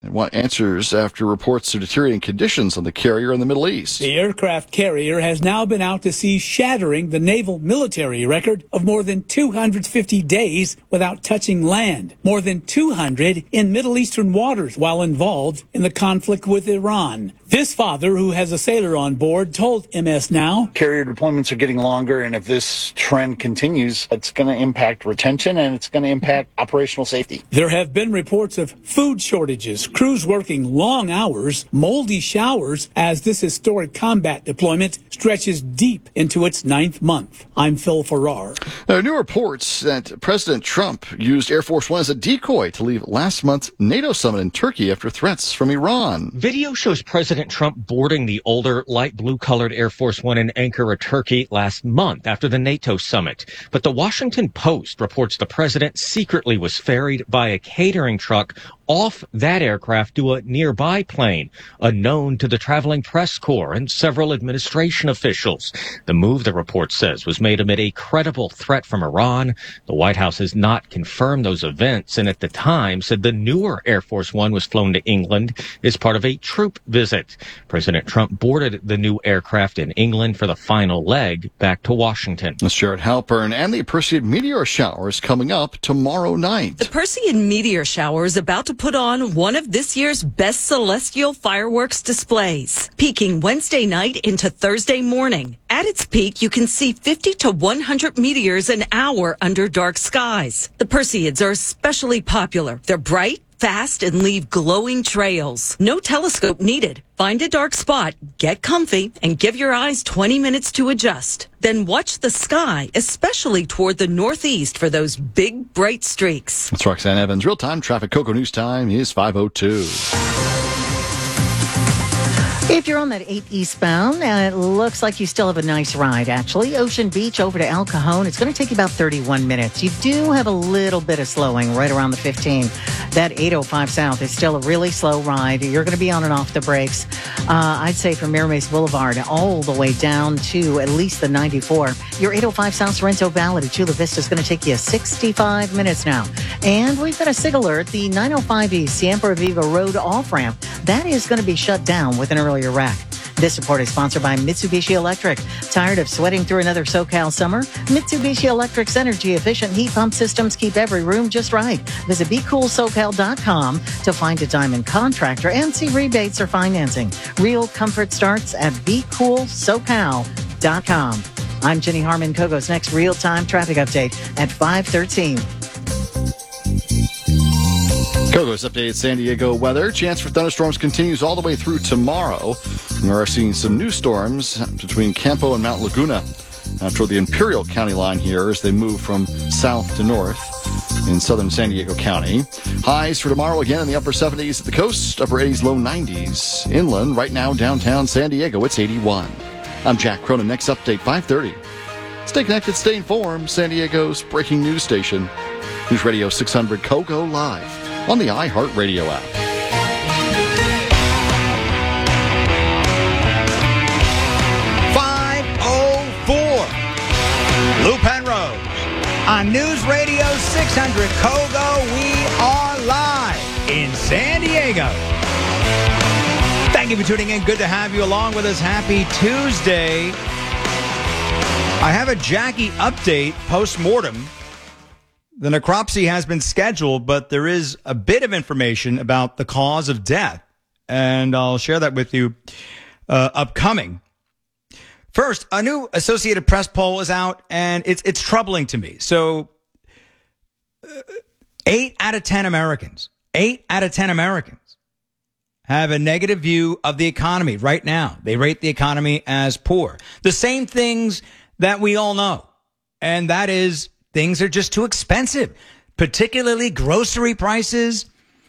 and want answers after reports of deteriorating conditions on the carrier in the Middle East. The aircraft carrier has now been out to sea, shattering the naval military record of more than 250 days without touching land, more than 200 in Middle Eastern waters while involved in the conflict with Iran. This father, who has a sailor on board, told MS Now, carrier deployments are getting longer, and if this trend continues, it's going to impact retention and it's going to impact operational safety. There have been reports of food shortages, crews working long hours, moldy showers, as this historic combat deployment stretches deep into its 9th month. I'm Phil Farrar. There are new reports that President Trump used Air Force One as a decoy to leave last month's NATO summit in Turkey after threats from Iran. Video shows President Trump boarding the older, light blue-colored Air Force One in Ankara, Turkey last month after the NATO summit. But the Washington Post reports the president secretly was ferried by a catering truck off that aircraft to a nearby plane, unknown to the traveling press corps and several administration officials. The move, the report says, was made amid a credible threat from Iran. The White House has not confirmed those events, and at the time said the newer Air Force One was flown to England as part of a troop visit. President Trump boarded the new aircraft in England for the final leg back to Washington. That's Jared Halpern. And the Perseid meteor shower is coming up tomorrow night. The Perseid meteor shower is about to put on one of this year's best celestial fireworks displays, peaking Wednesday night into Thursday morning. At its peak, you can see 50 to 100 meteors an hour under dark skies. The Perseids are especially popular. They're bright, fast, and leave glowing trails. No telescope needed. Find a dark spot, get comfy, and give your eyes 20 minutes to adjust. Then watch the sky, especially toward the northeast, for those big, bright streaks. That's Roxanne Evans. Real-time traffic. Cocoa News time is 5:02. If you're on that 8 eastbound, it looks like you still have a nice ride, actually. Ocean Beach over to El Cajon. It's going to take you about 31 minutes. You do have a little bit of slowing right around the 15. That 805 South is still a really slow ride. You're going to be on and off the brakes. I'd say from Miramis Boulevard all the way down to at least the 94. Your 805 South Sorrento Valley to Chula Vista is going to take you 65 minutes now. And we've got a SIG alert. The 905 East Siempre Viva Road off-ramp, that is going to be shut down with an earlier wreck. This report is sponsored by Mitsubishi Electric. Tired of sweating through another SoCal summer? Mitsubishi Electric's energy-efficient heat pump systems keep every room just right. Visit BeCoolSoCal.com to find a Diamond contractor and see rebates or financing. Real comfort starts at BeCoolSoCal.com. I'm Jenny Harmon. Kogo's next real-time traffic update at 5:13. Kogo's updated San Diego weather. Chance for thunderstorms continues all the way through tomorrow. We are seeing some new storms between Campo and Mount Laguna toward the Imperial County line here as they move from south to north in southern San Diego County. Highs for tomorrow again in the upper 70s at the coast, upper 80s, low 90s. Inland, right now downtown San Diego, it's 81. I'm Jack Cronin. Next update, 5:30. Stay connected, stay informed. San Diego's breaking news station. News Radio 600 Kogo Live on the iHeartRadio app. Lou Penrose on News Radio 600 Kogo. We are live in San Diego. Thank you for tuning in. Good to have you along with us. Happy Tuesday. I have a Jackie update post-mortem. The necropsy has been scheduled, but there is a bit of information about the cause of death, and I'll share that with you upcoming. First, a new Associated Press poll is out, and it's troubling to me. So, 8 out of 10 Americans have a negative view of the economy right now. They rate the economy as poor. The same things that we all know, and that is things are just too expensive, particularly grocery prices,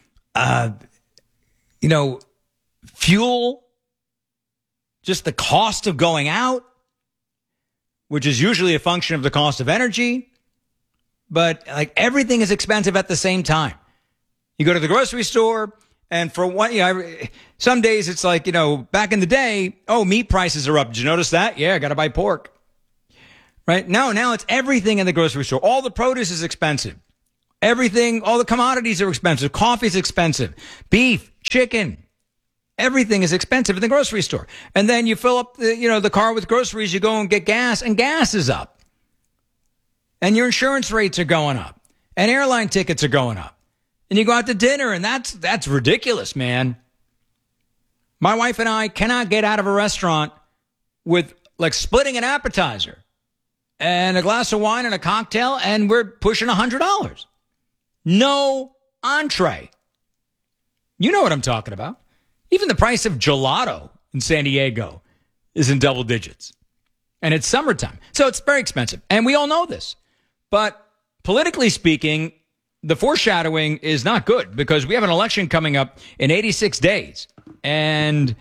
fuel, just the cost of going out, which is usually a function of the cost of energy. But like everything is expensive at the same time. You go to the grocery store, and for one, some days it's like, back in the day, meat prices are up. Did you notice that? Yeah, I got to buy pork. Right? Now it's everything in the grocery store. All the produce is expensive. Everything, all the commodities are expensive. Coffee is expensive. Beef, chicken. Everything is expensive in the grocery store. And then you fill up the car with groceries, you go and get gas, and gas is up. And your insurance rates are going up. And airline tickets are going up. And you go out to dinner, and that's ridiculous, man. My wife and I cannot get out of a restaurant with like splitting an appetizer and a glass of wine and a cocktail, and we're pushing $100. No entree. You know what I'm talking about. Even the price of gelato in San Diego is in double digits. And it's summertime. So it's very expensive. And we all know this. But politically speaking, the foreshadowing is not good because we have an election coming up in 86 days. And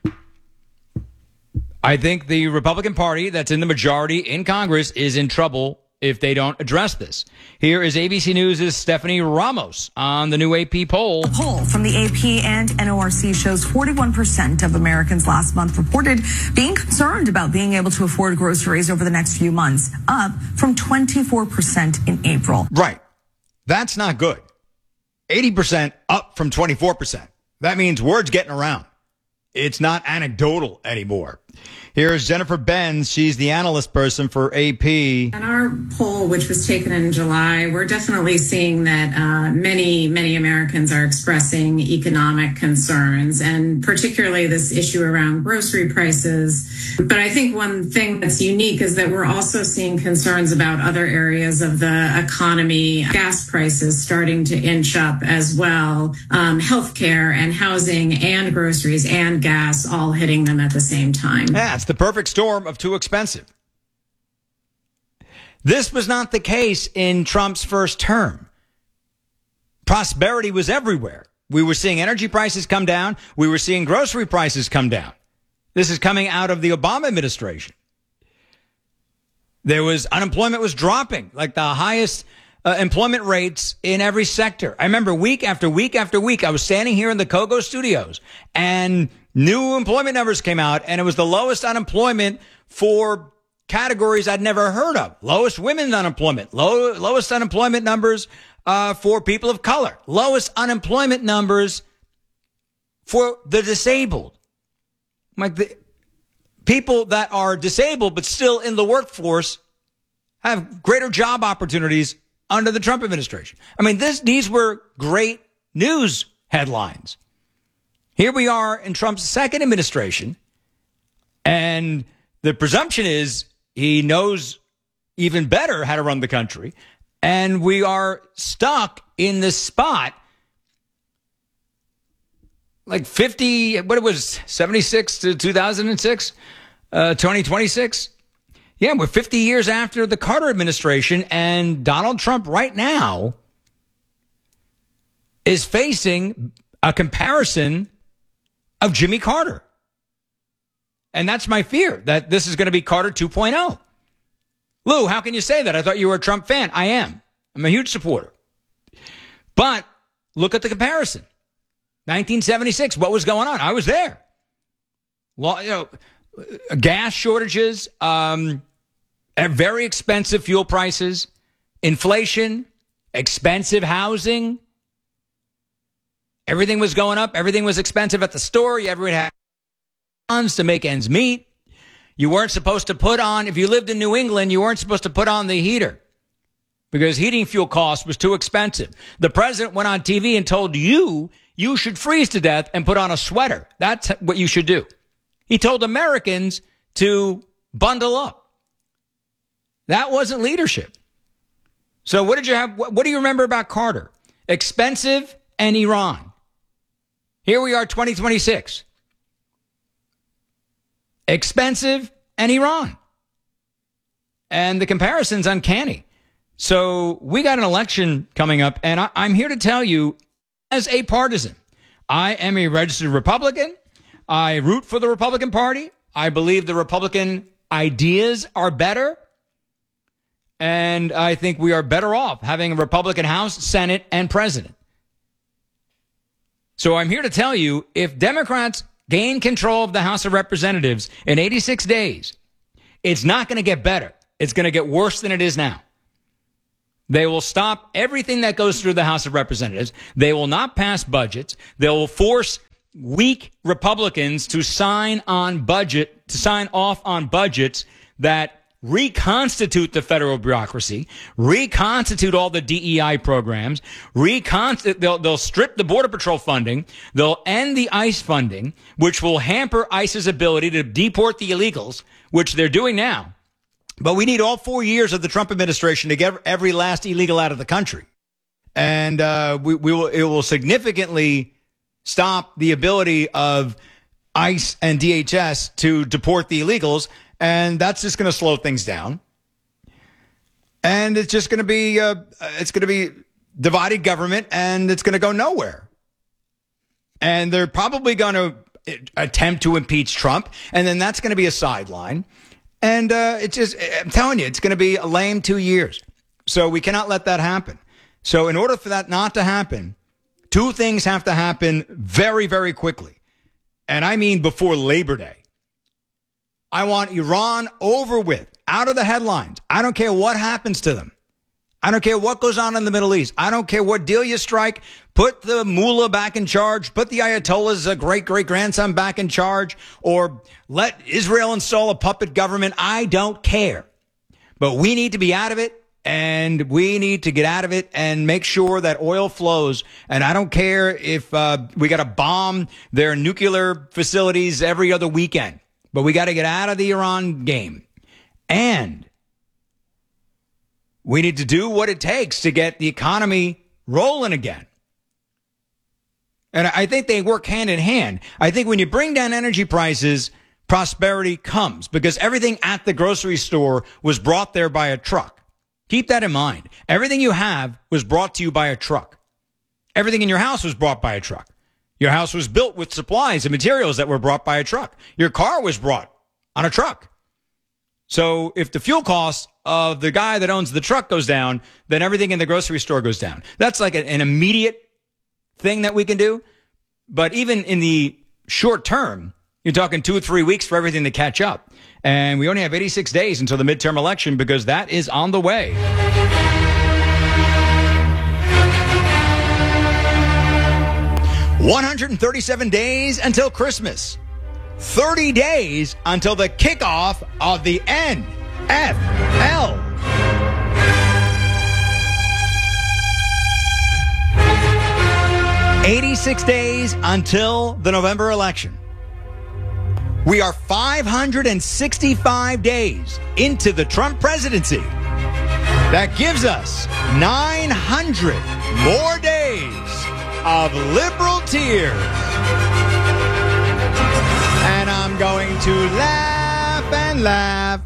I think the Republican Party that's in the majority in Congress is in trouble if they don't address this. Here is ABC News' Stephanie Ramos on the new AP poll. A poll from the AP and NORC shows 41% of Americans last month reported being concerned about being able to afford groceries over the next few months, up from 24% in April. Right. That's not good. 80% up from 24%. That means word's getting around. It's not anecdotal anymore. Here's Jennifer Benz. She's the analyst person for AP. In our poll, which was taken in July, we're definitely seeing that many Americans are expressing economic concerns, and particularly this issue around grocery prices. But I think one thing that's unique is that we're also seeing concerns about other areas of the economy, gas prices starting to inch up as well, healthcare and housing and groceries and gas all hitting them at the same time. Yeah, it's the perfect storm of too expensive. This was not the case in Trump's first term. Prosperity was everywhere. We were seeing energy prices come down. We were seeing grocery prices come down. This is coming out of the Obama administration. Unemployment was dropping, like the highest employment rates in every sector. I remember week after week after week, I was standing here in the Kogo studios and new employment numbers came out, and it was the lowest unemployment for categories I'd never heard of. Lowest women's unemployment, lowest unemployment numbers for people of color, lowest unemployment numbers for the disabled. Like the people that are disabled but still in the workforce have greater job opportunities under the Trump administration. I mean, these were great news headlines. Here we are in Trump's second administration, and the presumption is he knows even better how to run the country, and we are stuck in this spot like 76 to 2006, 2026. Yeah, we're 50 years after the Carter administration, and Donald Trump right now is facing a comparison of Jimmy Carter. And that's my fear, that this is going to be Carter 2.0. Lou, how can you say that? I thought you were a Trump fan. I am. I'm a huge supporter. But look at the comparison. 1976, what was going on? I was there. Well, gas shortages, very expensive fuel prices, inflation, expensive housing. Everything was going up. Everything was expensive at the store. Everyone had funds to make ends meet. You weren't supposed to put on, if you lived in New England, you weren't supposed to put on the heater because heating fuel cost was too expensive. The president went on TV and told you should freeze to death and put on a sweater. That's what you should do. He told Americans to bundle up. That wasn't leadership. So what did you have? What do you remember about Carter? Expensive and Iran. Here we are, 2026. Expensive and Iran. And the comparison's uncanny. So we got an election coming up, and I'm here to tell you, as a partisan, I am a registered Republican. I root for the Republican Party. I believe the Republican ideas are better. And I think we are better off having a Republican House, Senate, and President. So I'm here to tell you, if Democrats gain control of the House of Representatives in 86 days, it's not going to get better. It's going to get worse than it is now. They will stop everything that goes through the House of Representatives. They will not pass budgets. They will force weak Republicans to sign off on budgets that reconstitute the federal bureaucracy, reconstitute all the DEI programs, they'll strip the Border Patrol funding, they'll end the ICE funding, which will hamper ICE's ability to deport the illegals, which they're doing now. But we need all 4 years of the Trump administration to get every last illegal out of the country. And it will significantly stop the ability of ICE and DHS to deport the illegals. And that's just going to slow things down. And it's just going to be divided government, and it's going to go nowhere. And they're probably going to attempt to impeach Trump, and then that's going to be a sideline. And I'm telling you, it's going to be a lame 2 years. So we cannot let that happen. So in order for that not to happen, two things have to happen very, very quickly. And I mean before Labor Day. I want Iran over with, out of the headlines. I don't care what happens to them. I don't care what goes on in the Middle East. I don't care what deal you strike. Put the mullah back in charge. Put the Ayatollah's great-great-grandson back in charge. Or let Israel install a puppet government. I don't care. But we need to be out of it. And we need to get out of it and make sure that oil flows. And I don't care if we got to bomb their nuclear facilities every other weekend. But we got to get out of the Iran game. And we need to do what it takes to get the economy rolling again. And I think they work hand in hand. I think when you bring down energy prices, prosperity comes because everything at the grocery store was brought there by a truck. Keep that in mind. Everything you have was brought to you by a truck. Everything in your house was brought by a truck. Your house was built with supplies and materials that were brought by a truck. Your car was brought on a truck. So if the fuel cost of the guy that owns the truck goes down, then everything in the grocery store goes down. That's like an immediate thing that we can do. But even in the short term, you're talking 2 or 3 weeks for everything to catch up. And we only have 86 days until the midterm election because that is on the way. $137 days until Christmas. 30 days until the kickoff of the NFL. $86 days until the November election. We are 565 days into the Trump presidency. That gives us 900 more days of liberal tears. And I'm going to laugh and laugh.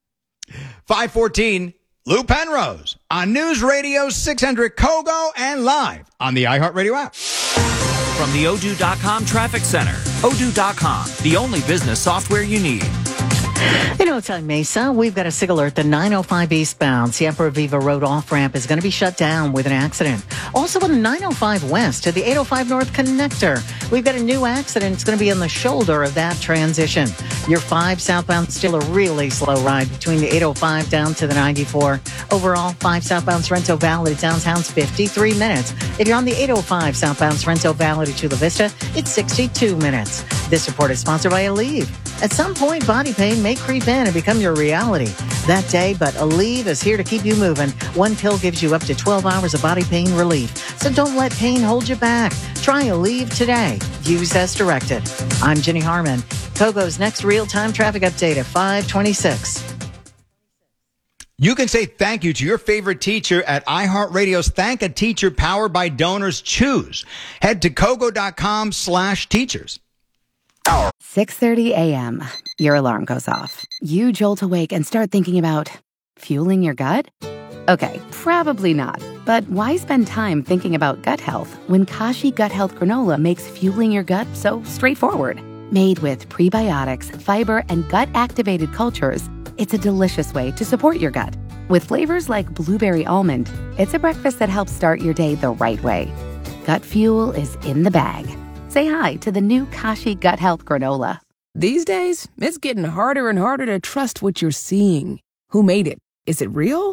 514, Lou Penrose on News Radio 600 Kogo and live on the iHeartRadio app. From the Odoo.com Traffic Center. Odoo.com, the only business software you need. It's on Mesa. We've got a SIG alert. The 905 eastbound Siempre Viva Road off-ramp is going to be shut down with an accident. Also on the 905 west to the 805 north connector. We've got a new accident. It's going to be on the shoulder of that transition. Your 5 southbound still a really slow ride between the 805 down to the 94. Overall, 5 southbound Sorrento Valley to downtown's 53 minutes. If you're on the 805 southbound Sorrento Valley to Chula Vista, it's 62 minutes. This report is sponsored by Aleve. At some point, body pain may creep in and become your reality that day, but Aleve is here to keep you moving. One pill gives you up to 12 hours of body pain relief. So don't let pain hold you back. Try Aleve today. Use as directed. I'm Jenny Harmon. Kogo's next real-time traffic update at 5:26. You can say thank you to your favorite teacher at iHeartRadio's Thank a Teacher powered by Donors Choose. Head to Kogo.com/teachers. 6:30 a.m. Your alarm goes off. You jolt awake and start thinking about fueling your gut? Okay, probably not. But why spend time thinking about gut health when Kashi Gut Health Granola makes fueling your gut so straightforward? Made with prebiotics, fiber, and gut-activated cultures, it's a delicious way to support your gut. With flavors like blueberry almond, it's a breakfast that helps start your day the right way. Gut fuel is in the bag. Say hi to the new Kashi Gut Health Granola. These days, it's getting harder and harder to trust what you're seeing. Who made it? Is it real?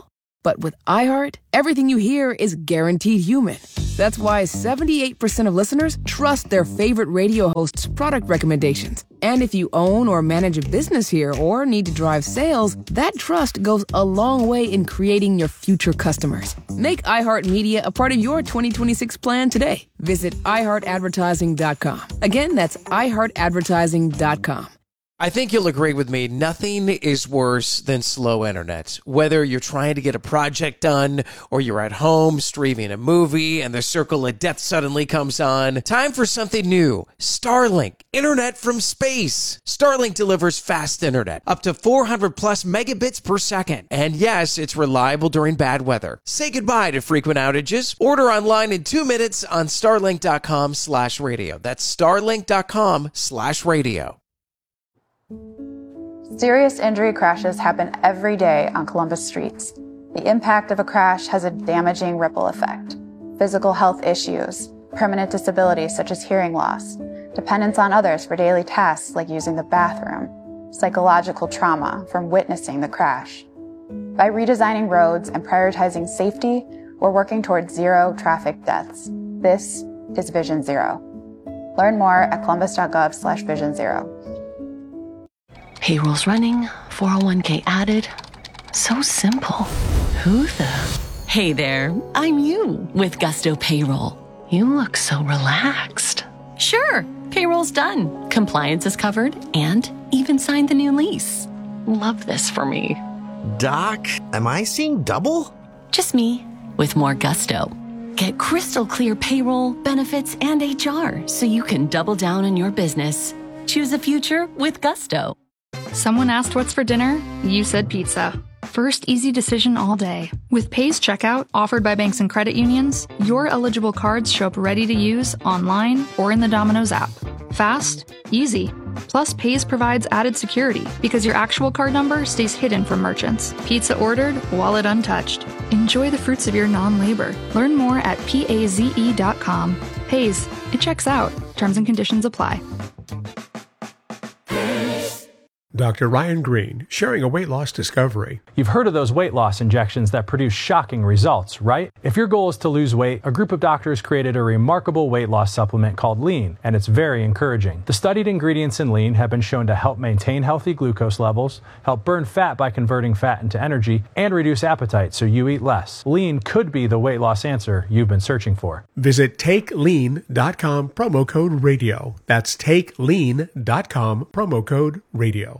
But with iHeart, everything you hear is guaranteed human. That's why 78% of listeners trust their favorite radio host's product recommendations. And if you own or manage a business here or need to drive sales, that trust goes a long way in creating your future customers. Make iHeartMedia a part of your 2026 plan today. Visit iHeartAdvertising.com. Again, that's iHeartAdvertising.com. I think you'll agree with me. Nothing is worse than slow internet. Whether you're trying to get a project done or you're at home streaming a movie and the circle of death suddenly comes on. Time for something new. Starlink. Internet from space. Starlink delivers fast internet. Up to 400 plus megabits per second. And yes, it's reliable during bad weather. Say goodbye to frequent outages. Order online in 2 minutes on starlink.com/radio. That's starlink.com/radio. Serious injury crashes happen every day on Columbus streets. The impact of a crash has a damaging ripple effect. Physical health issues, permanent disabilities such as hearing loss, dependence on others for daily tasks like using the bathroom, psychological trauma from witnessing the crash. By redesigning roads and prioritizing safety, we're working towards zero traffic deaths. This is Vision Zero. Learn more at columbus.gov/Vision Zero. Payroll's running, 401k added. So simple. Who the? Hey there, I'm you with Gusto Payroll. You look so relaxed. Sure, payroll's done. Compliance is covered and even signed the new lease. Love this for me. Doc, am I seeing double? Just me with more gusto. Get crystal clear payroll, benefits, and HR so you can double down on your business. Choose a future with Gusto. Someone asked what's for dinner? You said pizza. First easy decision all day. With Pays Checkout, offered by banks and credit unions, your eligible cards show up ready to use online or in the Domino's app. Fast, easy. Plus, Pays provides added security because your actual card number stays hidden from merchants. Pizza ordered, wallet untouched. Enjoy the fruits of your non-labor. Learn more at paze.com. Pays, it checks out. Terms and conditions apply. Dr. Ryan Green, sharing a weight loss discovery. You've heard of those weight loss injections that produce shocking results, right? If your goal is to lose weight, a group of doctors created a remarkable weight loss supplement called Lean, and it's very encouraging. The studied ingredients in Lean have been shown to help maintain healthy glucose levels, help burn fat by converting fat into energy, and reduce appetite so you eat less. Lean could be the weight loss answer you've been searching for. Visit TakeLean.com, promo code radio. That's TakeLean.com, promo code radio.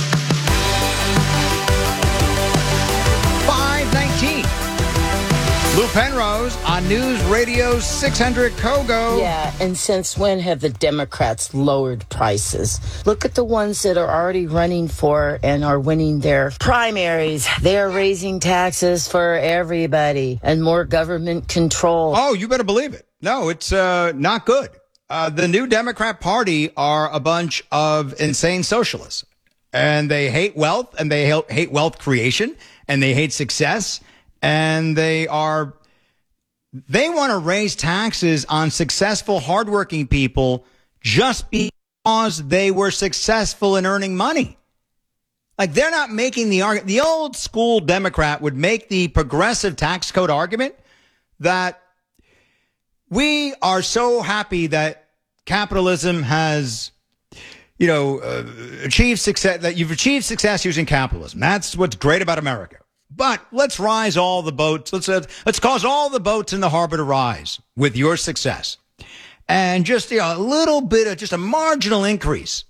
519. Lou Penrose on News Radio 600 Kogo. Yeah, and since when have the Democrats lowered prices? Look at the ones that are already running for and are winning their primaries. They're raising taxes for everybody and more government control. Oh, you better believe it. No, it's not good. The new Democrat Party are a bunch of insane socialists. And they hate wealth, and they hate wealth creation, and they hate success, and they want to raise taxes on successful, hardworking people just because they were successful in earning money. Like, they're not making the argument. The old school Democrat would make the progressive tax code argument that we are so happy that capitalism has achieve success, that you've achieved success using capitalism. That's what's great about America. But let's rise all the boats. Let's cause all the boats in the harbor to rise with your success. And just a little bit of just a marginal increase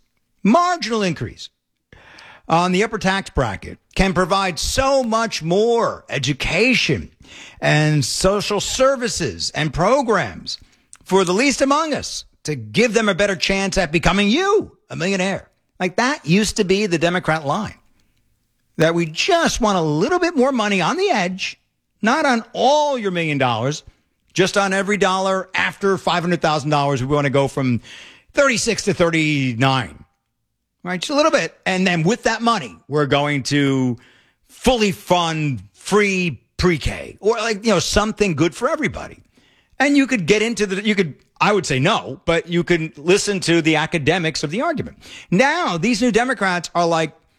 on the upper tax bracket can provide so much more education and social services and programs for the least among us to give them a better chance at becoming a millionaire. Like, that used to be the Democrat line. That we just want a little bit more money on the edge, not on all your $1 million, just on every dollar after $500,000. We want to go from 36 to 39, right? Just a little bit. And then with that money, we're going to fully fund free pre-K or something good for everybody. And you could get into I would say no, but you can listen to the academics of the argument. Now, these new Democrats are like,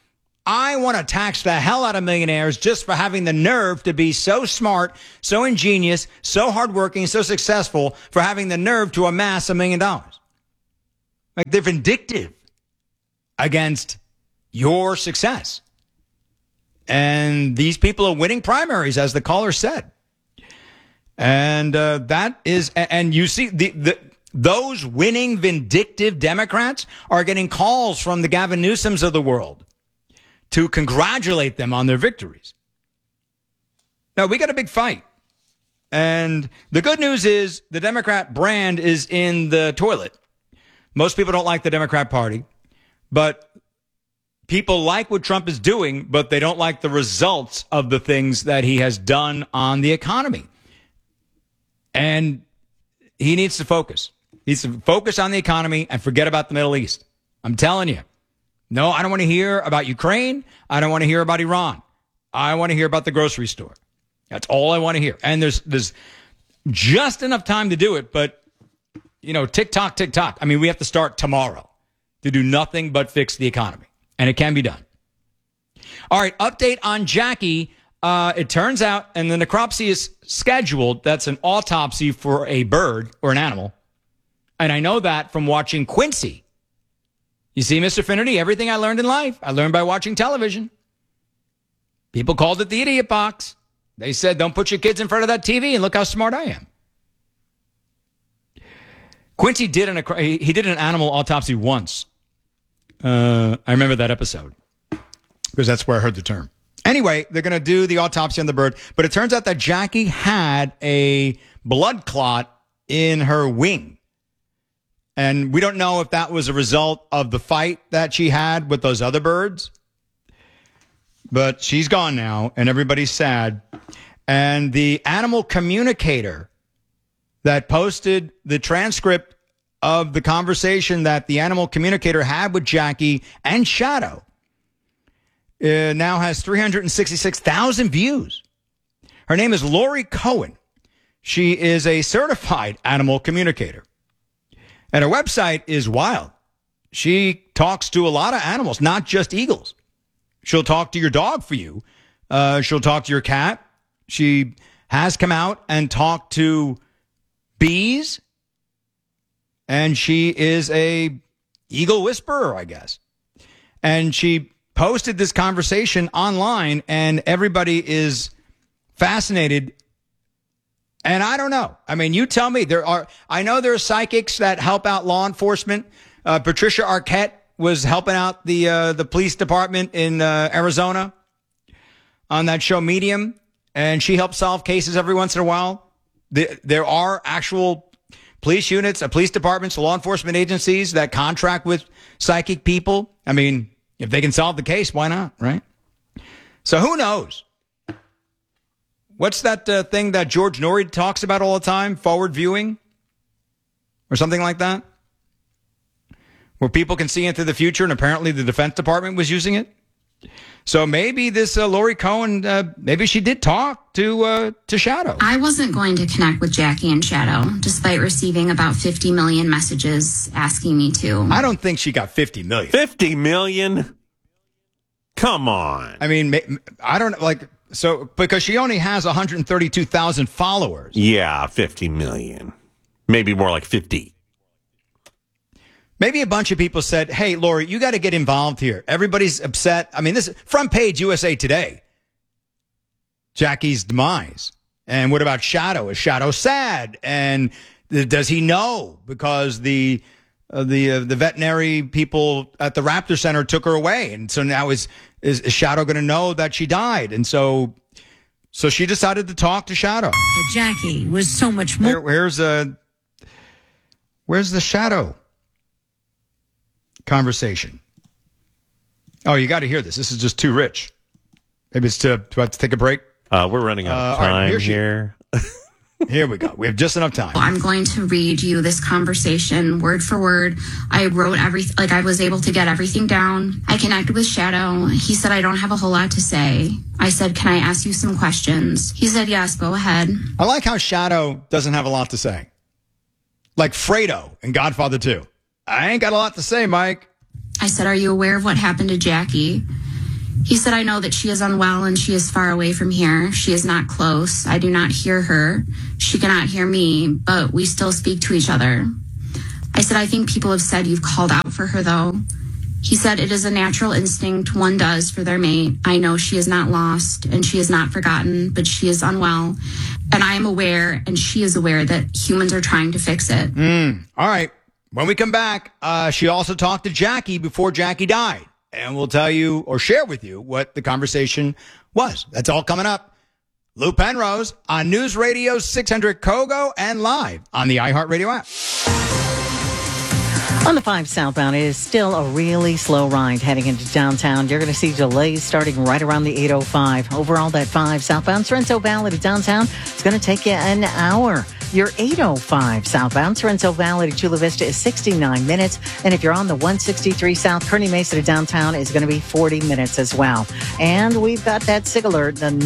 I want to tax the hell out of millionaires just for having the nerve to be so smart, so ingenious, so hardworking, so successful, for having the nerve to amass $1 million. Like, they're vindictive against your success. And these people are winning primaries, as the caller said. And that is, and you see, those winning vindictive Democrats are getting calls from the Gavin Newsoms of the world to congratulate them on their victories. Now, we got a big fight. And the good news is the Democrat brand is in the toilet. Most people don't like the Democrat Party, but people like what Trump is doing, but they don't like the results of the things that he has done on the economy. And he needs to focus. He needs to focus on the economy and forget about the Middle East. I'm telling you. No, I don't want to hear about Ukraine. I don't want to hear about Iran. I want to hear about the grocery store. That's all I want to hear. And there's just enough time to do it, but, you know, tick tock. I mean, we have to start tomorrow to do nothing but fix the economy. And it can be done. All right, update on Jackie. It turns out, and the necropsy is scheduled. That's an autopsy for a bird or an animal. And I know that from watching Quincy. You see, Mr. Finnerty, everything I learned in life, I learned by watching television. People called it the idiot box. They said, don't put your kids in front of that TV, and look how smart I am. Quincy did an animal autopsy once. I remember that episode because that's where I heard the term. Anyway, they're going to do the autopsy on the bird, but it turns out that Jackie had a blood clot in her wing. And we don't know if that was a result of the fight that she had with those other birds. But she's gone now, and everybody's sad. And the animal communicator that posted the transcript of the conversation that the animal communicator had with Jackie and Shadow now has 366,000 views. Her name is Lori Cohen. She is a certified animal communicator. And her website is wild. She talks to a lot of animals, not just eagles. She'll talk to your dog for you. She'll talk to your cat. She has come out and talked to bees. And she is a eagle whisperer, I guess. And she posted this conversation online, and everybody is fascinated. And I don't know. I mean, you tell me. I know there are psychics that help out law enforcement. Patricia Arquette was helping out the police department in Arizona on that show Medium, and she helps solve cases every once in a while. There are actual police units, police departments, law enforcement agencies that contract with psychic people. I mean, if they can solve the case, why not, right? So who knows? What's that thing that George Norrie talks about all the time? Forward viewing? Or something like that? Where people can see into the future, and apparently the Defense Department was using it? So maybe this Lori Cohen, maybe she did talk to Shadow. I wasn't going to connect with Jackie and Shadow, despite receiving about 50 million messages asking me to. I don't think she got 50 million. 50 million? Come on. I mean, I don't like... So, because she only has 132,000 followers. Yeah, 50 million. Maybe more like 50. Maybe a bunch of people said, hey, Lori, you got to get involved here. Everybody's upset. I mean, this is front page USA Today. Jackie's demise. And what about Shadow? Is Shadow sad? And does he know? Because the veterinary people at the Raptor Center took her away. And so now is Shadow going to know that she died? And so she decided to talk to Shadow. Jackie was so much more. Where's the Shadow conversation? Oh, you got to hear this. This is just too rich. Maybe it's to have to take a break. We're running out of time right, here. Here we go. We have just enough time. I'm going to read you this conversation word for word. I wrote everything, like I was able to get everything down. I connected with Shadow. He said, I don't have a whole lot to say. I said, can I ask you some questions? He said, yes, go ahead. I like how Shadow doesn't have a lot to say. Like Fredo in Godfather 2. I ain't got a lot to say, Mike. I said, are you aware of what happened to Jackie? He said, I know that she is unwell and she is far away from here. She is not close. I do not hear her. She cannot hear me, but we still speak to each other. I said, I think people have said you've called out for her, though. He said, it is a natural instinct one does for their mate. I know she is not lost and she is not forgotten, but she is unwell. And I am aware, and she is aware, that humans are trying to fix it. All right. When we come back, she also talked to Jackie before Jackie died. And we'll tell you or share with you what the conversation was. That's all coming up. Lou Penrose on News Radio 600 Kogo and live on the iHeartRadio app. On the 5 southbound, it is still a really slow ride heading into downtown. You're going to see delays starting right around the 805. Overall, that 5 southbound Sorrento Valley to downtown, it's going to take you an hour. Your 805 southbound Sorrento Valley to Chula Vista is 69 minutes. And if you're on the 163 south, Kearny Mesa to downtown is going to be 40 minutes as well. And we've got that SIG alert, the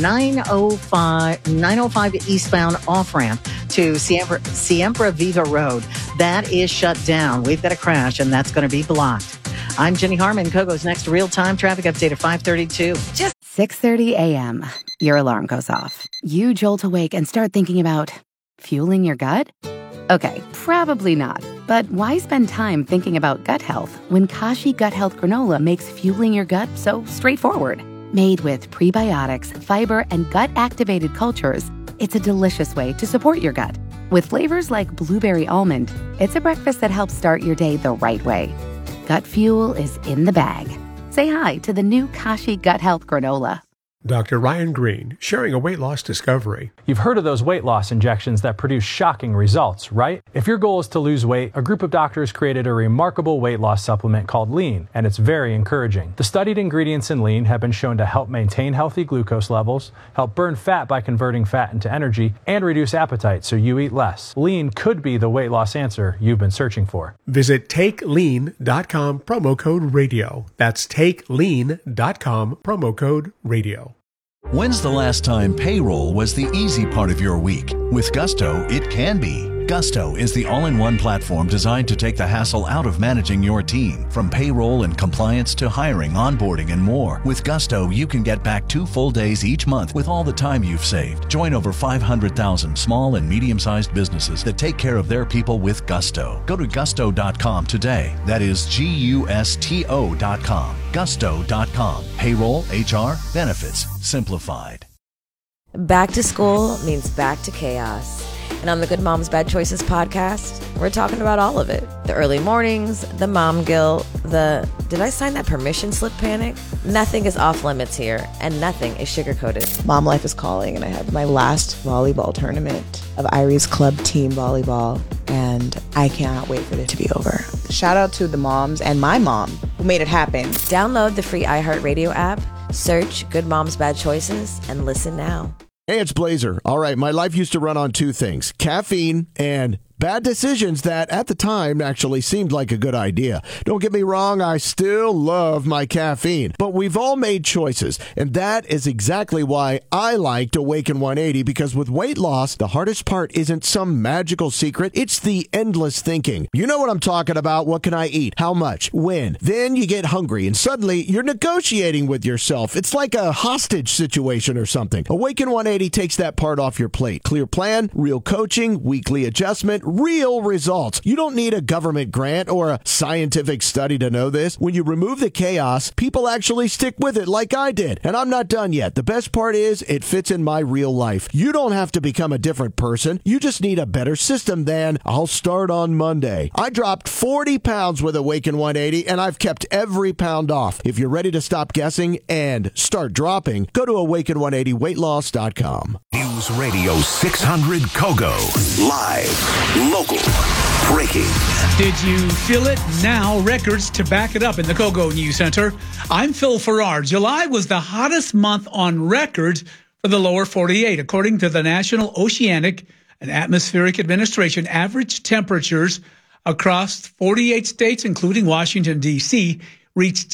905 eastbound off-ramp to Siempre Viva Road. That is shut down. We've got a crash, and that's going to be blocked. I'm Jenny Harmon. Kogo's next real-time traffic update at 5:32. 6:30 a.m. Your alarm goes off. You jolt awake and start thinking about fueling your gut? Okay, probably not. But why spend time thinking about gut health when Kashi Gut Health Granola makes fueling your gut so straightforward? Made with prebiotics, fiber, and gut-activated cultures, it's a delicious way to support your gut. With flavors like blueberry almond, it's a breakfast that helps start your day the right way. Gut fuel is in the bag. Say hi to the new Kashi Gut Health Granola. Dr. Ryan Green, sharing a weight loss discovery. You've heard of those weight loss injections that produce shocking results, right? If your goal is to lose weight, a group of doctors created a remarkable weight loss supplement called Lean, and it's very encouraging. The studied ingredients in Lean have been shown to help maintain healthy glucose levels, help burn fat by converting fat into energy, and reduce appetite so you eat less. Lean could be the weight loss answer you've been searching for. Visit TakeLean.com, promo code radio. That's TakeLean.com, promo code radio. When's the last time payroll was the easy part of your week? With Gusto, it can be. Gusto is the all-in-one platform designed to take the hassle out of managing your team. From payroll and compliance to hiring, onboarding, and more. With Gusto, you can get back 2 full days each month with all the time you've saved. Join over 500,000 small and medium-sized businesses that take care of their people with Gusto. Go to gusto.com today. That is GUSTO.com. Gusto.com. Payroll, HR, benefits, simplified. Back to school means back to chaos. And on the Good Moms Bad Choices podcast, we're talking about all of it. The early mornings, the mom guilt, the did I sign that permission slip panic? Nothing is off limits here, and nothing is sugar-coated. Mom life is calling, and I had my last volleyball tournament of Irie's club team volleyball, and I cannot wait for it to be over. Shout out to the moms and my mom who made it happen. Download the free iHeartRadio app, search Good Moms Bad Choices, and listen now. Hey, it's Blazer. All right, my life used to run on 2 things, caffeine and bad decisions that at the time actually seemed like a good idea. Don't get me wrong, I still love my caffeine, but we've all made choices, and that is exactly why I liked Awaken 180, because with weight loss, the hardest part isn't some magical secret, it's the endless thinking. You know what I'm talking about. What can I eat? How much? When? Then you get hungry, and suddenly you're negotiating with yourself. It's like a hostage situation or something. Awaken 180 takes that part off your plate. Clear plan, real coaching, weekly adjustment, real results. You don't need a government grant or a scientific study to know this. When you remove the chaos, people actually stick with it like I did. And I'm not done yet. The best part is it fits in my real life. You don't have to become a different person. You just need a better system than I'll start on Monday. I dropped 40 pounds with Awaken 180 and I've kept every pound off. If you're ready to stop guessing and start dropping, go to awaken180weightloss.com. News Radio 600 Kogo. Live, local, breaking. Did you feel it? Now records to back it up in the Kogo News Center. I'm Phil Farrar. July was the hottest month on record for the lower 48. According to the National Oceanic and Atmospheric Administration, average temperatures across 48 states, including Washington, D.C., reached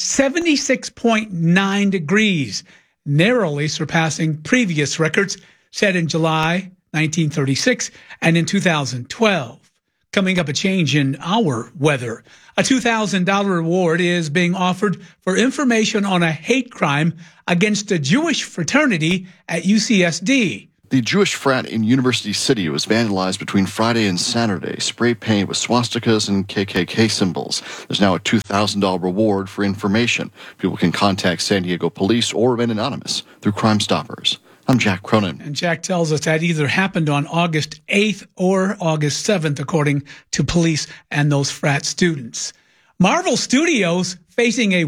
76.9 degrees, narrowly surpassing previous records set in July 1936 and in 2012. Coming up, a change in our weather. A $2,000 reward is being offered for information on a hate crime against a Jewish fraternity at UCSD. The Jewish frat in University City was vandalized between Friday and Saturday, spray painted with swastikas and KKK symbols. There's now a $2,000 reward for information. People can contact San Diego police or remain anonymous through Crime Stoppers. I'm Jack Cronin. And Jack tells us that either happened on August 8th or August 7th, according to police and those frat students. Marvel Studios facing a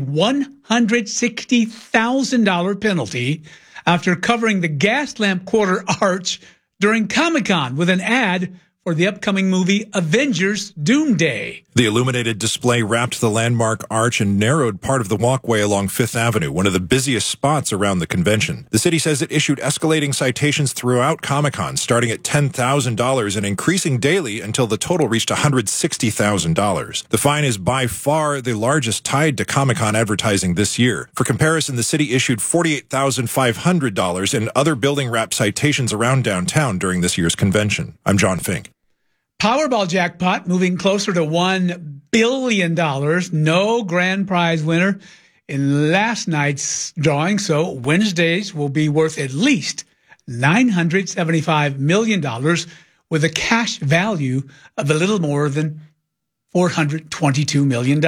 $160,000 penalty after covering the Gaslamp Quarter Arch during Comic-Con with an ad for the upcoming movie Avengers Doomsday. The illuminated display wrapped the landmark arch and narrowed part of the walkway along Fifth Avenue, one of the busiest spots around the convention. The city says it issued escalating citations throughout Comic-Con, starting at $10,000 and increasing daily until the total reached $160,000. The fine is by far the largest tied to Comic-Con advertising this year. For comparison, the city issued $48,500 in other building wrap citations around downtown during this year's convention. I'm John Fink. Powerball jackpot moving closer to $1 billion. No grand prize winner in last night's drawing, so Wednesdays will be worth at least $975 million with a cash value of a little more than $422 million.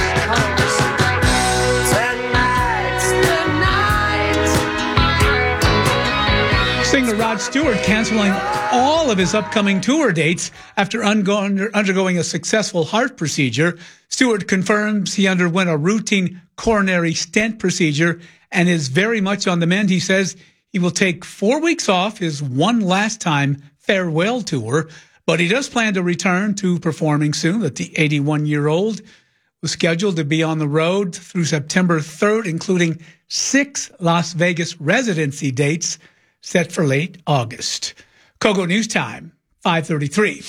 Singer Rod Stewart canceling all of his upcoming tour dates after undergoing a successful heart procedure. Stewart confirms he underwent a routine coronary stent procedure and is very much on the mend. He says he will take 4 weeks off his one last time farewell tour, but he does plan to return to performing soon. That the 81-year-old was scheduled to be on the road through September 3rd, including 6 Las Vegas residency dates set for late August. Kogo News Time, 5:33.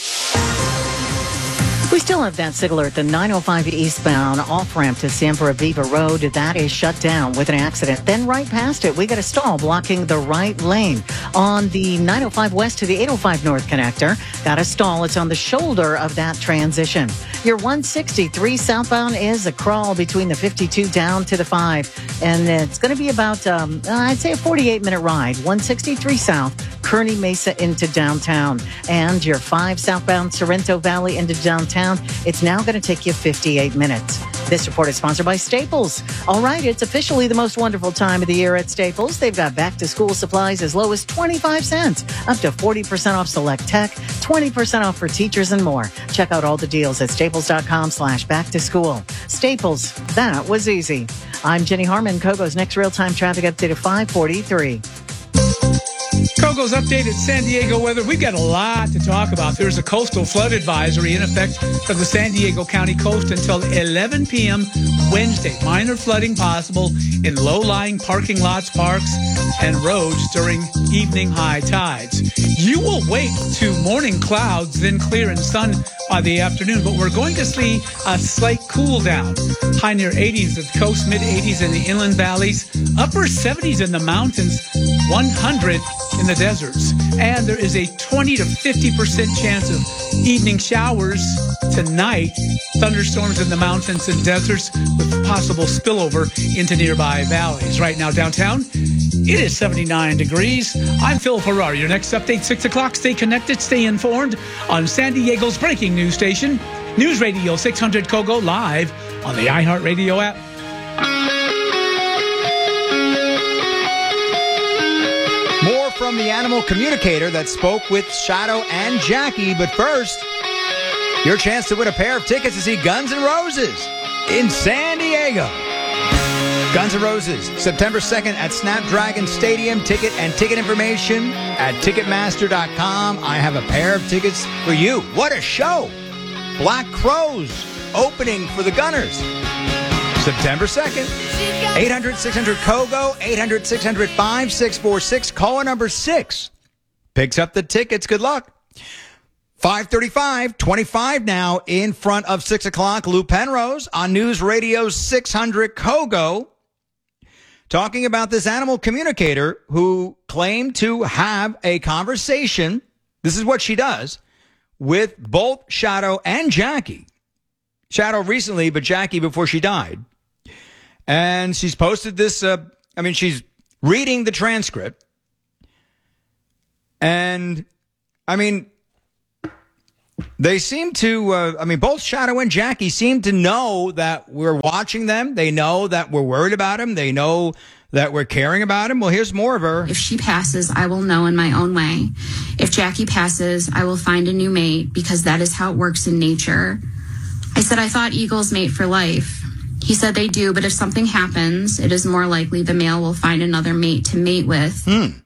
We still have that signal at the 905 eastbound off-ramp to San Viva Road. That is shut down with an accident. Then right past it, we got a stall blocking the right lane. On the 905 west to the 805 north connector, got a stall. It's on the shoulder of that transition. Your 163 southbound is a crawl between the 52 down to the 5. And it's going to be about, I'd say a 48-minute ride. 163 south, Kearney Mesa into downtown. And your 5 southbound Sorrento Valley into downtown, it's now going to take you 58 minutes. This report is sponsored by Staples. All right, it's officially the most wonderful time of the year at Staples. They've got back-to-school supplies as low as 25 cents, up to 40% off select tech, 20% off for teachers and more. Check out all the deals at staples.com/back-to-school. Staples, that was easy. I'm Jenny Harmon. Kogo's next real-time traffic update at 5:43. Kogo's updated San Diego weather. We've got a lot to talk about. There's a coastal flood advisory in effect for the San Diego County coast until 11 p.m. Wednesday. Minor flooding possible in low-lying parking lots, parks, and roads during evening high tides. You will wake to morning clouds, then clear and sun by the afternoon, but we're going to see a slight cool down. High near 80s at the coast, mid-80s in the inland valleys, upper 70s in the mountains, 100 in the deserts. And there is a 20 to 50% chance of evening showers tonight. Thunderstorms in the mountains and deserts with possible spillover into nearby valleys. Right now downtown, it is 79 degrees. I'm Phil Farrar. Your next update, 6 o'clock. Stay connected, stay informed on San Diego's breaking news station, News Radio 600 Kogo, live on the iHeartRadio app. More from the animal communicator that spoke with Shadow and Jackie. But first, your chance to win a pair of tickets to see Guns N' Roses in San Diego. Guns N' Roses, September 2nd at Snapdragon Stadium. Ticket and ticket information at Ticketmaster.com. I have a pair of tickets for you. What a show! Black Crowes opening for the Gunners. September 2nd. 800-600-KOGO, 800-600-5646. Caller number 6 picks up the tickets. Good luck. 5:35, 25 now in front of 6 o'clock. Lou Penrose on News Radio 600 KOGO talking about this animal communicator who claimed to have a conversation. This is what she does with both Shadow and Jackie. Shadow recently, but Jackie before she died. And she's posted this, she's reading the transcript. And, they seem to, both Shadow and Jackie seem to know that we're watching them. They know that we're worried about them. They know that we're caring about them. Well, here's more of her. If she passes, I will know in my own way. If Jackie passes, I will find a new mate because that is how it works in nature. I said, I thought eagles mate for life. He said they do, but if something happens, it is more likely the male will find another mate to mate with.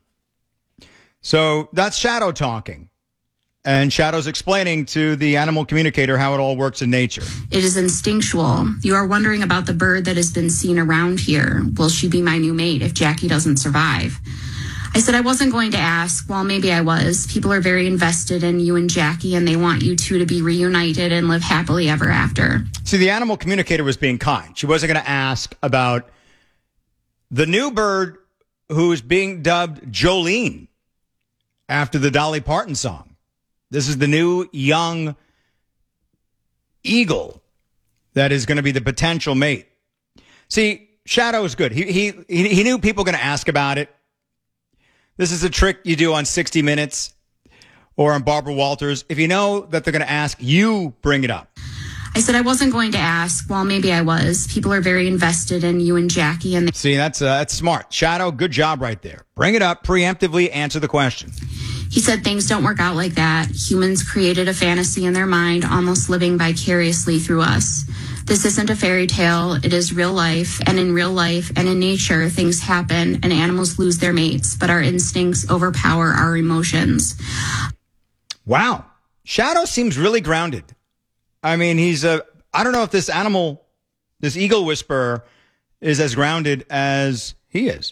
So that's Shadow talking. And Shadow's explaining to the animal communicator how it all works in nature. It is instinctual. You are wondering about the bird that has been seen around here. Will she be my new mate if Jackie doesn't survive? I said I wasn't going to ask. Well, maybe I was. People are very invested in you and Jackie, and they want you two to be reunited and live happily ever after. See, the animal communicator was being kind. She wasn't going to ask about the new bird who's being dubbed Jolene after the Dolly Parton song. This is the new young eagle that is going to be the potential mate. See, Shadow is good. He knew people were going to ask about it. This is a trick you do on 60 Minutes or on Barbara Walters. If you know that they're going to ask, you bring it up. I said I wasn't going to ask. Well, maybe I was. People are very invested in you and Jackie. And see, that's smart. Shadow, good job right there. Bring it up, preemptively answer the question. He said things don't work out like that. Humans created a fantasy in their mind, almost living vicariously through us. This isn't a fairy tale. It is real life. And in real life and in nature, things happen and animals lose their mates, but our instincts overpower our emotions. Wow. Shadow seems really grounded. I mean, I don't know if this eagle whisperer is as grounded as he is.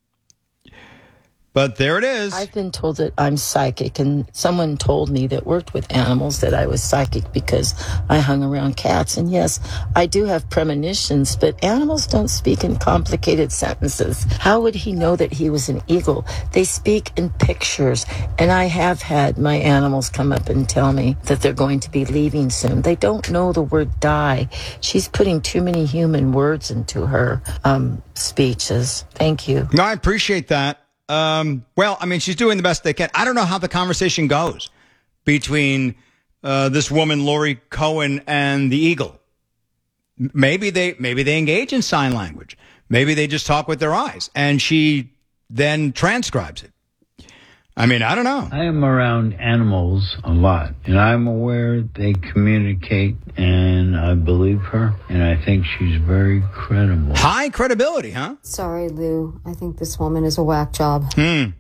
But there it is. I've been told that I'm psychic, and someone told me that worked with animals that I was psychic because I hung around cats. And yes, I do have premonitions, but animals don't speak in complicated sentences. How would he know that he was an eagle? They speak in pictures, and I have had my animals come up and tell me that they're going to be leaving soon. They don't know the word die. She's putting too many human words into her speeches. Thank you. No, I appreciate that. She's doing the best they can. I don't know how the conversation goes between this woman, Lori Cohen, and the eagle. Maybe they engage in sign language. Maybe they just talk with their eyes, and she then transcribes it. I don't know. I am around animals a lot, and I'm aware they communicate, and I believe her, and I think she's very credible. High credibility, huh? Sorry, Lou. I think this woman is a whack job. All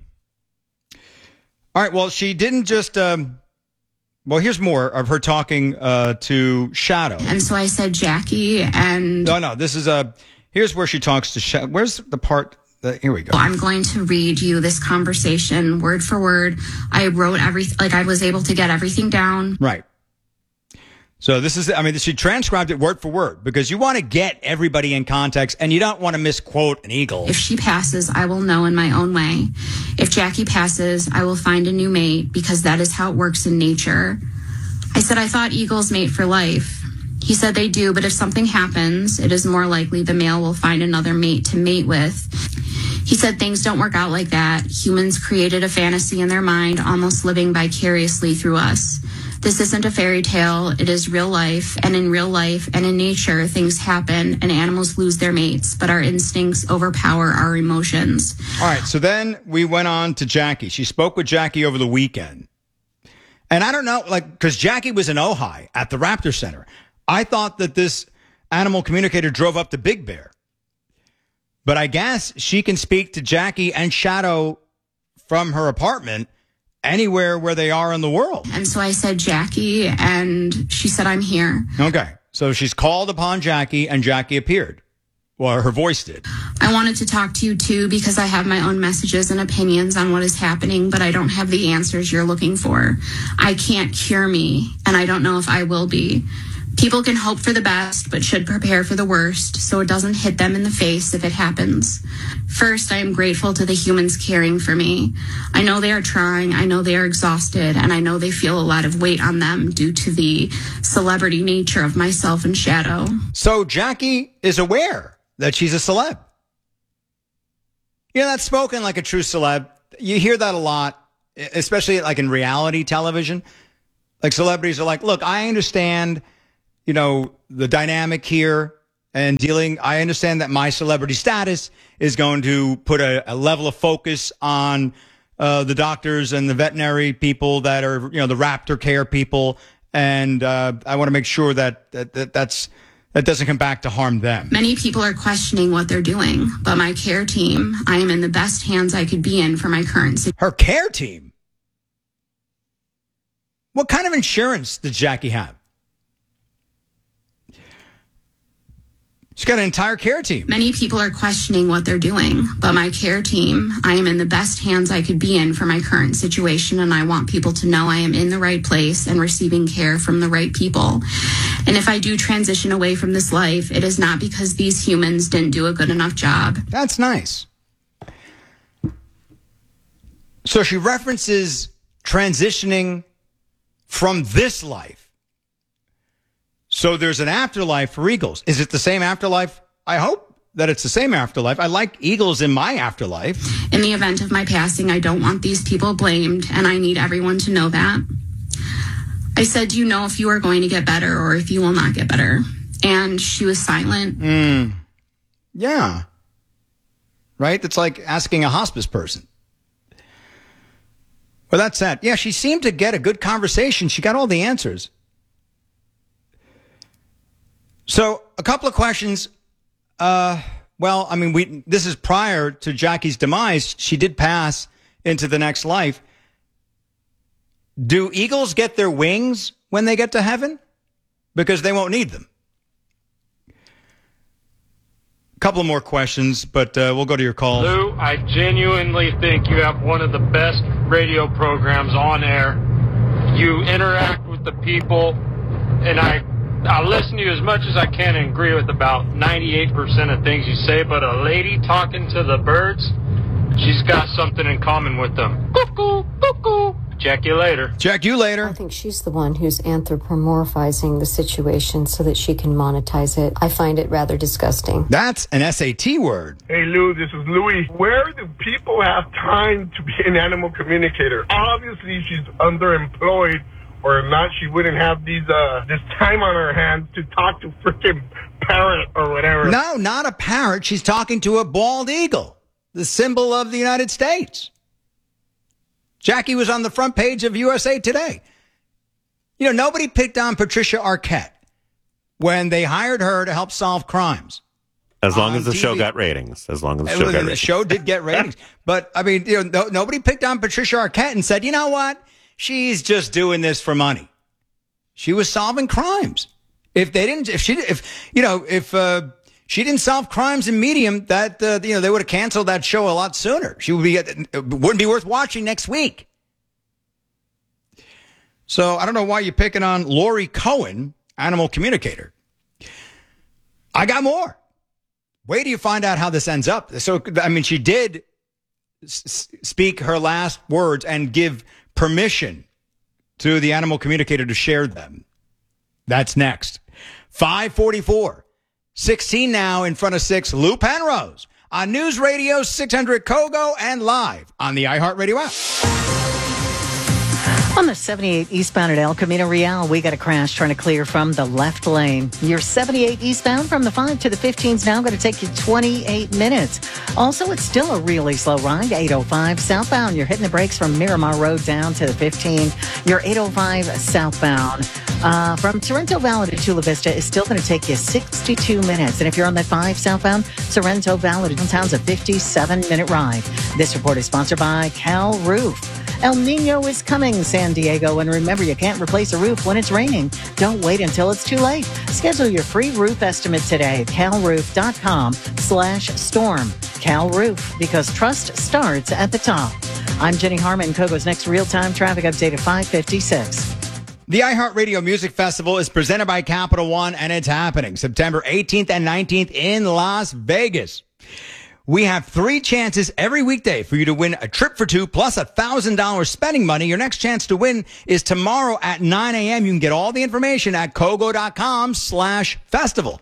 right, well, she didn't just... here's more of her talking to Shadow. And so I said Jackie and... No, this is here's where she talks to Shadow. Where's the part... here we go. I'm going to read you this conversation word for word. I wrote everything, I was able to get everything down. Right. So this is, she transcribed it word for word because you want to get everybody in context and you don't want to misquote an eagle. If she passes, I will know in my own way. If Jackie passes, I will find a new mate because that is how it works in nature. I said, I thought eagles mate for life. He said they do, but if something happens, it is more likely the male will find another mate to mate with. He said things don't work out like that. Humans created a fantasy in their mind, almost living vicariously through us. This isn't a fairy tale. It is real life. And in real life and in nature, things happen and animals lose their mates, but our instincts overpower our emotions. All right. So then we went on to Jackie. She spoke with Jackie over the weekend. And I don't know, because Jackie was in Ojai at the Raptor Center. I thought that this animal communicator drove up to Big Bear. But I guess she can speak to Jackie and Shadow from her apartment anywhere where they are in the world. And so I said Jackie, and she said, I'm here. Okay. So she's called upon Jackie, and Jackie appeared. Well, her voice did. I wanted to talk to you, too, because I have my own messages and opinions on what is happening, but I don't have the answers you're looking for. I can't cure me, and I don't know if I will be. People can hope for the best, but should prepare for the worst so it doesn't hit them in the face if it happens. First, I am grateful to the humans caring for me. I know they are trying, I know they are exhausted, and I know they feel a lot of weight on them due to the celebrity nature of myself and Shadow. So Jackie is aware that she's a celeb. You know, that's spoken like a true celeb. You hear that a lot, especially like in reality television. Like celebrities are like, look, I understand, you know, the dynamic here and dealing. I understand that my celebrity status is going to put a level of focus on the doctors and the veterinary people that are, you know, the raptor care people. And I want to make sure that doesn't come back to harm them. Many people are questioning what they're doing, but my care team, I am in the best hands I could be in for my current situation. Her care team? What kind of insurance does Jackie have? She's got an entire care team. Many people are questioning what they're doing, but my care team, I am in the best hands I could be in for my current situation, and I want people to know I am in the right place and receiving care from the right people. And if I do transition away from this life, it is not because these humans didn't do a good enough job. That's nice. So she references transitioning from this life. So there's an afterlife for eagles. Is it the same afterlife? I hope that it's the same afterlife. I like eagles in my afterlife. In the event of my passing, I don't want these people blamed, and I need everyone to know that. I said, do you know if you are going to get better or if you will not get better? And she was silent. Yeah. Right? That's like asking a hospice person. Well, that's that. Yeah, she seemed to get a good conversation. She got all the answers. So a couple of questions. Well, I mean, this is prior to Jackie's demise. She did pass into the next life. Do eagles get their wings when they get to heaven? Because they won't need them. A couple of more questions, but we'll go to your call. Lou, I genuinely think you have one of the best radio programs on air. You interact with the people, and I listen to you as much as I can and agree with about 98% of things you say, but a lady talking to the birds, she's got something in common with them. Cuckoo, cuckoo. Check you later. Check you later. I think she's the one who's anthropomorphizing the situation so that she can monetize it. I find it rather disgusting. That's an SAT word. Hey, Lou, this is Louis. Where do people have time to be an animal communicator? Obviously, she's underemployed, or not, she wouldn't have this time on her hands to talk to freaking parrot or whatever. No, not a parrot. She's talking to a bald eagle, the symbol of the United States. Jackie was on the front page of USA Today. You know, nobody picked on Patricia Arquette when they hired her to help solve crimes. As long as the TV. show got ratings. As long as the show got ratings. The show did get ratings. But, I mean, you know, nobody picked on Patricia Arquette and said, you know what? She's just doing this for money. She was solving crimes. If she didn't solve crimes in Medium, that they would have canceled that show a lot sooner. It wouldn't be worth watching next week. So I don't know why you're picking on Lori Cohen, animal communicator. I got more. Wait till you find out how this ends up. So, I mean, she did speak her last words and give permission to the animal communicator to share them. That's next. 5:44. 16 now in front of 6. Lou Penrose on News Radio 600 Kogo and live on the iHeartRadio app. On the 78 eastbound at El Camino Real, we got a crash trying to clear from the left lane. Your 78 eastbound from the 5 to the 15 is now going to take you 28 minutes. Also, it's still a really slow ride. 805 southbound. You're hitting the brakes from Miramar Road down to the 15. Your 805 southbound from Sorrento Valley to Chula Vista is still going to take you 62 minutes. And if you're on that 5 southbound, Sorrento Valley downtown's a 57-minute ride. This report is sponsored by Cal Roof. El Nino is coming, San Diego. And remember, you can't replace a roof when it's raining. Don't wait until it's too late. Schedule your free roof estimate today at calroof.com/storm. Cal Roof, because trust starts at the top. I'm Jenny Harmon. Kogo's next real-time traffic update at 5:56. The iHeartRadio Music Festival is presented by Capital One, and it's happening September 18th and 19th in Las Vegas. We have 3 chances every weekday for you to win a trip for 2 plus $1,000 spending money. Your next chance to win is tomorrow at 9 a.m. You can get all the information at kogo.com/festival.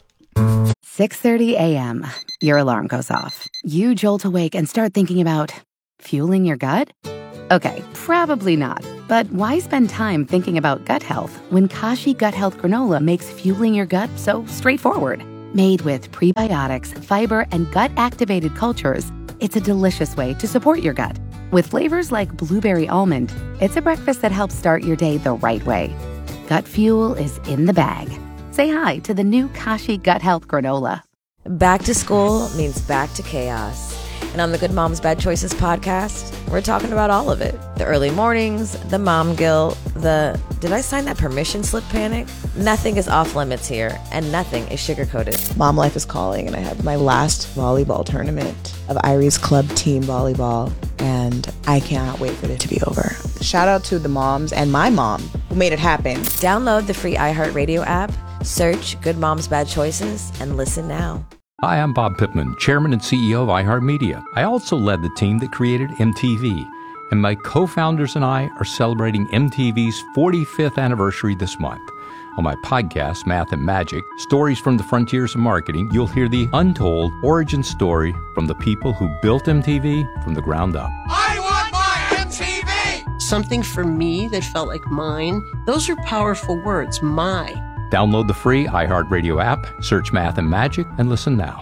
6:30 a.m. Your alarm goes off. You jolt awake and start thinking about fueling your gut? Okay, probably not. But why spend time thinking about gut health when Kashi Gut Health Granola makes fueling your gut so straightforward? Made with prebiotics, fiber, and gut-activated cultures, it's a delicious way to support your gut. With flavors like blueberry almond, it's a breakfast that helps start your day the right way. Gut fuel is in the bag. Say hi to the new Kashi Gut Health Granola. Back to school means back to chaos. And on the Good Moms Bad Choices podcast, we're talking about all of it. The early mornings, the mom guilt, the did I sign that permission slip panic? Nothing is off limits here, and nothing is sugar-coated. Mom life is calling, and I have my last volleyball tournament of Iris Club Team Volleyball, and I cannot wait for it to be over. Shout out to the moms and my mom who made it happen. Download the free iHeartRadio app, search Good Moms Bad Choices, and listen now. Hi, I'm Bob Pittman, Chairman and CEO of iHeartMedia. I also led the team that created MTV, and my co-founders and I are celebrating MTV's 45th anniversary this month. On my podcast, Math and Magic, Stories from the Frontiers of Marketing, you'll hear the untold origin story from the people who built MTV from the ground up. I want my MTV! Something for me that felt like mine. Those are powerful words, my. Download the free iHeartRadio app, search Math and Magic, and listen now.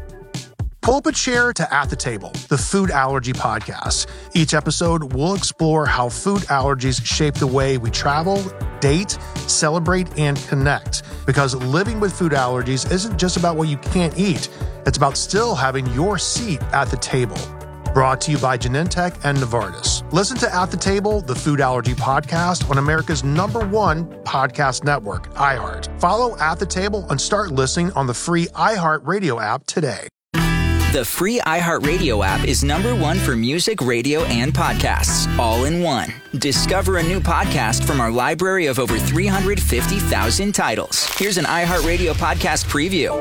Pull up a chair to At the Table, the food allergy podcast. Each episode, we'll explore how food allergies shape the way we travel, date, celebrate, and connect. Because living with food allergies isn't just about what you can't eat. It's about still having your seat at the table. Brought to you by Genentech and Novartis. Listen to At the Table, the food allergy podcast on America's #1 podcast network, iHeart. Follow At the Table and start listening on the free iHeartRadio app today. The free iHeartRadio app is #1 for music, radio, and podcasts, all in one. Discover a new podcast from our library of over 350,000 titles. Here's an iHeartRadio podcast preview.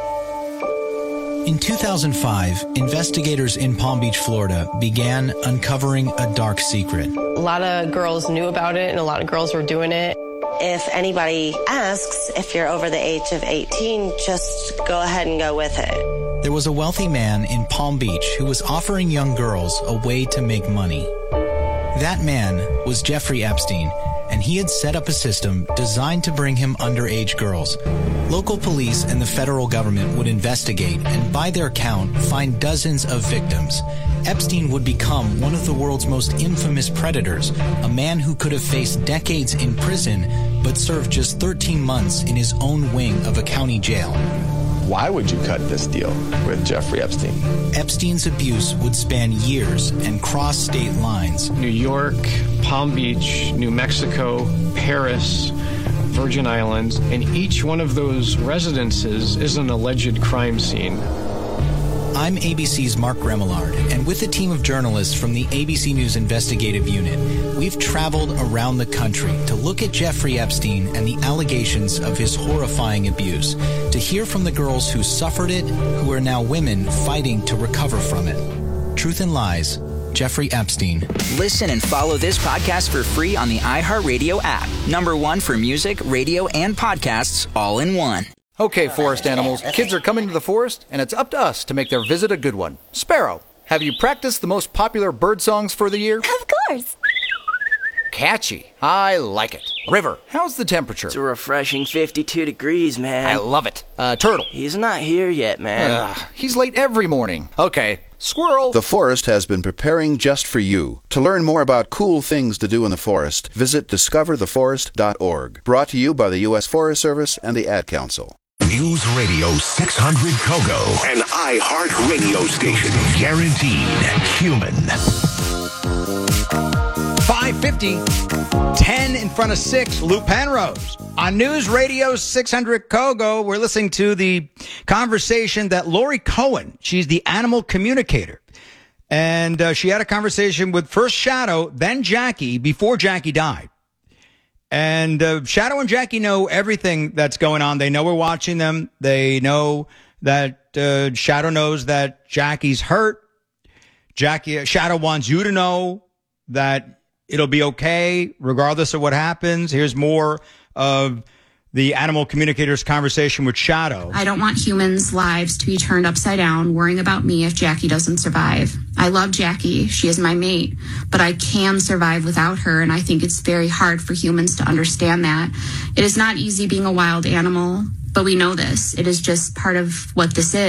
In 2005, investigators in Palm Beach, Florida, began uncovering a dark secret. A lot of girls knew about it, and a lot of girls were doing it. If anybody asks if you're over the age of 18, just go ahead and go with it. There was a wealthy man in Palm Beach who was offering young girls a way to make money. That man was Jeffrey Epstein, and he had set up a system designed to bring him underage girls. Local police and the federal government would investigate and, by their count, find dozens of victims. Epstein would become one of the world's most infamous predators, a man who could have faced decades in prison but served just 13 months in his own wing of a county jail. Why would you cut this deal with Jeffrey Epstein? Epstein's abuse would span years and cross state lines. New York, Palm Beach, New Mexico, Paris, Virgin Islands, and each one of those residences is an alleged crime scene. I'm ABC's Mark Remillard, and with a team of journalists from the ABC News Investigative Unit, we've traveled around the country to look at Jeffrey Epstein and the allegations of his horrifying abuse, to hear from the girls who suffered it, who are now women fighting to recover from it. Truth and Lies, Jeffrey Epstein. Listen and follow this podcast for free on the iHeartRadio app. #1 for music, radio, and podcasts, all in one. Okay, forest animals, kids are coming to the forest, and it's up to us to make their visit a good one. Sparrow, have you practiced the most popular bird songs for the year? Of course. Catchy. I like it. River, how's the temperature? It's a refreshing 52 degrees, man. I love it. Turtle. He's not here yet, man. He's late every morning. Okay. Squirrel. The forest has been preparing just for you. To learn more about cool things to do in the forest, visit discovertheforest.org. Brought to you by the U.S. Forest Service and the Ad Council. News Radio 600 Kogo, an iHeart radio station. Guaranteed human. 5:50, 10 in front of 6, Lou Penrose. On News Radio 600 Kogo, we're listening to the conversation that Lori Cohen, she's the animal communicator. And she had a conversation with first Shadow, then Jackie, before Jackie died. And Shadow and Jackie know everything that's going on. They know we're watching them. They know that Shadow knows that Jackie's hurt. Shadow wants you to know that it'll be okay regardless of what happens. Here's more of the animal communicator's conversation with Shadow. I don't want humans' lives to be turned upside down worrying about me if Jackie doesn't survive. I love Jackie. She is my mate, but I can survive without her, and I think it's very hard for humans to understand that. It is not easy being a wild animal, but we know this. It is just part of what this is.